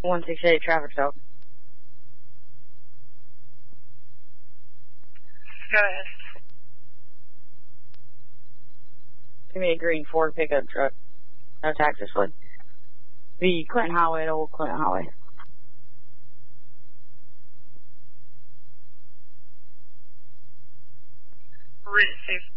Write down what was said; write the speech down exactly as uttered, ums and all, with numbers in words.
one sixty-eight traffic stop. Go ahead. Give me a green Ford pickup truck. No taxes would. The Clinton Highway, the old Clinton Highway. Receive.